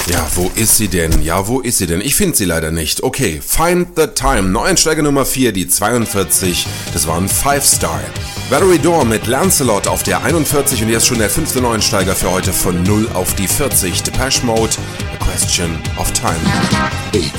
Ja, wo ist sie denn? Ich finde sie leider nicht. Okay, Find the Time. Neueinsteiger Nummer 4, die 42. Das war ein 5-Star. Valerie Dorr mit Lancelot auf der 41 und jetzt schon der 5. Neueinsteiger für heute von 0 auf die 40. Depeche Mode, A Question of Time.